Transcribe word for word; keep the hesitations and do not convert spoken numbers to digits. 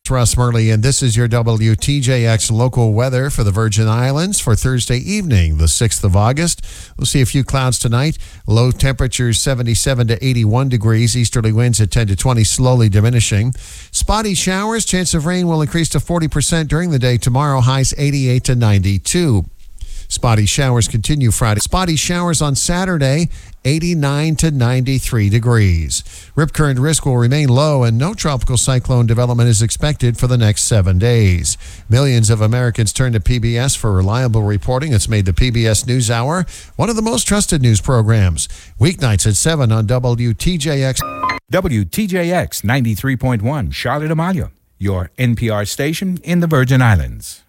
Russ Murley, and this is your W T J X local weather for the Virgin Islands for Thursday evening, the sixth of August. We'll see a few clouds tonight. Low temperatures seventy-seven to eighty-one degrees. Easterly winds at ten to twenty, slowly diminishing. Spotty showers. Chance of rain will increase to forty percent during the day tomorrow. Highs eighty-eight to ninety-two. Spotty showers continue Friday. Spotty showers on Saturday, eighty-nine to ninety-three degrees. Rip current risk will remain low, and no tropical cyclone development is expected for the next seven days. Millions of Americans turn to P B S for reliable reporting. It's made the P B S NewsHour one of the most trusted news programs. Weeknights at seven on W T J X. W T J X ninety-three point one, Charlotte Amalia, your N P R station in the Virgin Islands.